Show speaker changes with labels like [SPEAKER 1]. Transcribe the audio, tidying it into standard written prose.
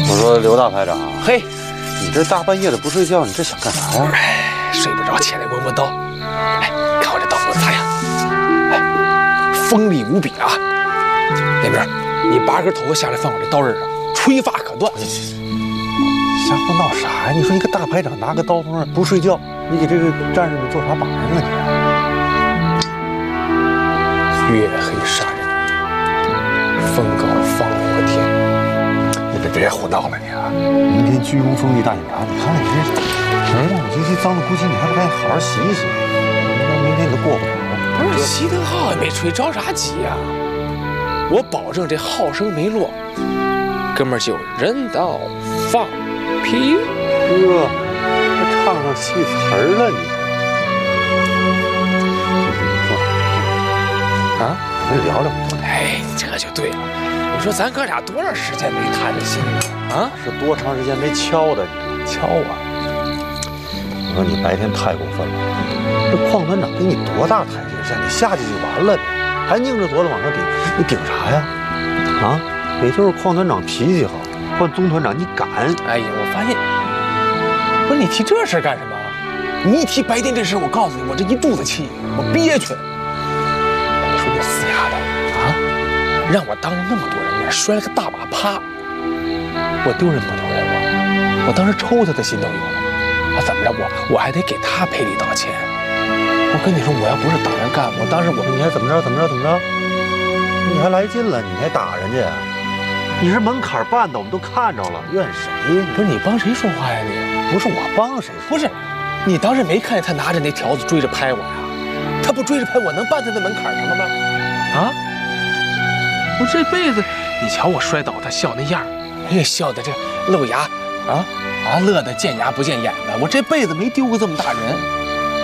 [SPEAKER 1] 我说刘大排长，
[SPEAKER 2] 嘿，
[SPEAKER 1] 你这大半夜的不睡觉，你这想干啥呀？
[SPEAKER 2] 睡不着，起来闻闻刀。哎，看我这刀子咋样？哎，锋利无比啊！那边，你拔根头发下来放我这刀刃上，吹发可断。
[SPEAKER 1] 瞎胡闹啥呀？你说一个大排长拿个刀锋不睡觉，你给这个战士们做啥榜样啊
[SPEAKER 2] 你？月黑杀人，风高放火天。
[SPEAKER 1] 你别胡闹了你啊！明天鞠躬封地大检查，你看看你这磨磨唧唧、脏了咕叽，你还不赶紧好好洗一洗？明天你都过不了。
[SPEAKER 2] 不是熄灯号也没吹，着啥急呀？我保证这号声没落，哥们儿就人刀放屁。
[SPEAKER 1] 哥，还唱上戏词儿了你？啊，咱聊聊。
[SPEAKER 2] 哎，这就对了。你说咱哥俩多长时间没谈这心了啊？
[SPEAKER 1] 是多长时间没敲的你？
[SPEAKER 2] 敲啊！
[SPEAKER 1] 我说你白天太过分了，这邝团长给你多大台阶下，你下去就完了呗，还拧着脖子往上顶，你顶啥呀？啊，也就是邝团长脾气好，换宗团长你敢？
[SPEAKER 2] 哎呀，我发现，不是你提这事干什么？你一提白天这事，我告诉你，我这一肚子气，我憋屈。你说你死丫头啊，让我当着那么多人面摔了个大马趴，我丢人不丢人？我当时抽他的心都有了。啊，怎么着？我还得给他赔礼道歉。我跟你说，我要不是挡人干，我当时
[SPEAKER 1] 你还怎么着？你还来劲了？你还打人家？你是门槛办的，我们都看着了，怨谁呀？
[SPEAKER 2] 不是你帮谁说话呀？你
[SPEAKER 1] 不是我帮谁说？
[SPEAKER 2] 不是，你当时没看见他拿着那条子追着拍我呀？他不追着拍我，能办在那门槛上了吗？啊！我这辈子，你瞧我摔倒，他笑那样，哎呀，笑的这露牙啊！乐得见牙不见眼的，我这辈子没丢过这么大人。